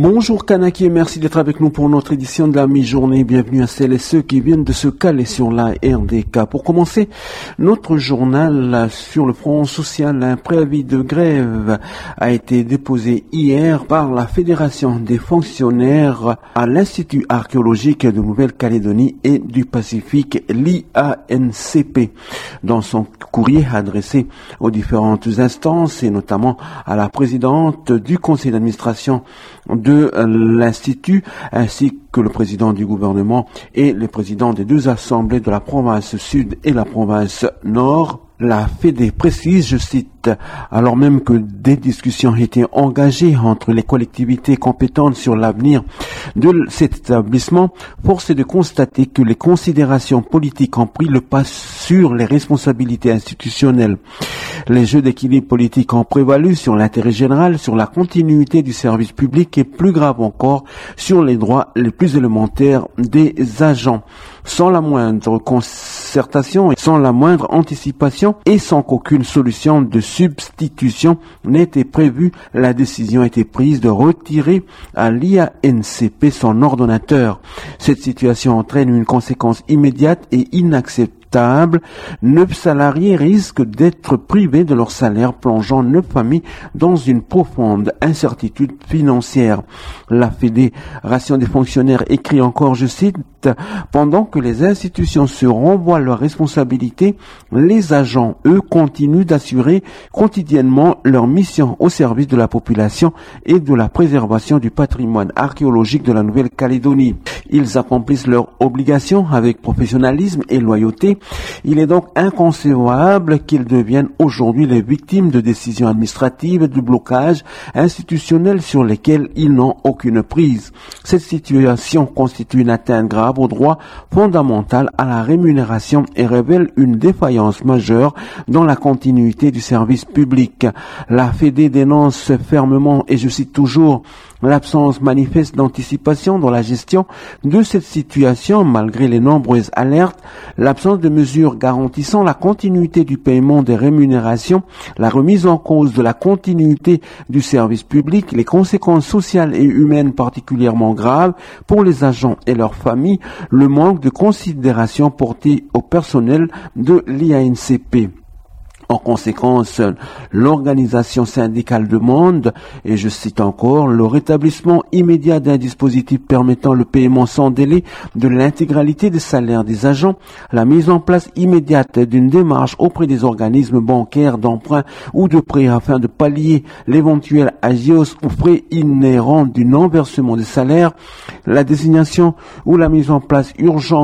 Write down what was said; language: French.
Bonjour Kanaki et merci d'être avec nous pour notre édition de la mi-journée. Bienvenue à celles et ceux qui viennent de se caler sur la RDK. Pour commencer, notre journal sur le front social, un préavis de grève a été déposé hier par la Fédération des fonctionnaires à l'Institut archéologique de Nouvelle-Calédonie et du Pacifique, l'IANCP. Dans son courrier adressé aux différentes instances et notamment à la présidente du conseil d'administration de l'Institut, ainsi que le président du gouvernement et les présidents des deux assemblées de la province sud et la province nord. La Fédé précise, je cite, alors même que des discussions étaient engagées entre les collectivités compétentes sur l'avenir de cet établissement, force est de constater que les considérations politiques ont pris le pas sur les responsabilités institutionnelles. Les jeux d'équilibre politique ont prévalu sur l'intérêt général, sur la continuité du service public et plus grave encore, sur les droits les plus élémentaires des agents. Sans la moindre concertation et sans la moindre anticipation et sans qu'aucune solution de substitution n'était prévue, la décision a été prise de retirer à l'IANCP son ordonnateur. Cette situation entraîne une conséquence immédiate et inacceptable. 9 salariés risquent d'être privés de leur salaire, plongeant 9 familles dans une profonde incertitude financière. La Fédération des fonctionnaires écrit encore, je cite, « Pendant que les institutions se renvoient leurs responsabilités, les agents, eux, continuent d'assurer quotidiennement leur mission au service de la population et de la préservation du patrimoine archéologique de la Nouvelle-Calédonie. Ils accomplissent leurs obligations avec professionnalisme et loyauté. Il est donc inconcevable qu'ils deviennent aujourd'hui les victimes de décisions administratives et de blocages institutionnels sur lesquels ils n'ont aucune prise. Cette situation constitue une atteinte grave au droit fondamental à la rémunération et révèle une défaillance majeure dans la continuité du service public. La Fédé dénonce fermement, et je cite toujours, l'absence manifeste d'anticipation dans la gestion de cette situation malgré les nombreuses alertes, l'absence de mesures garantissant la continuité du paiement des rémunérations, la remise en cause de la continuité du service public, les conséquences sociales et humaines particulièrement graves pour les agents et leurs familles, le manque de considération portée au personnel de l'IANCP. En conséquence, l'organisation syndicale demande, et je cite encore, le rétablissement immédiat d'un dispositif permettant le paiement sans délai de l'intégralité des salaires des agents, la mise en place immédiate d'une démarche auprès des organismes bancaires d'emprunt ou de prêt afin de pallier l'éventuel agios ou frais inhérents du non-versement des salaires, la désignation ou la mise en place urgente